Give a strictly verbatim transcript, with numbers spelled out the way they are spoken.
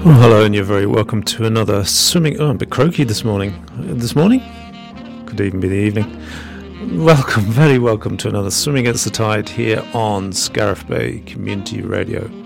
Well, hello, and you're very welcome to another swimming. Oh, I'm a bit croaky this morning. This morning? Could even be the evening. Welcome, very welcome to another Swimming Against the Tide here on Scariff Bay Community Radio.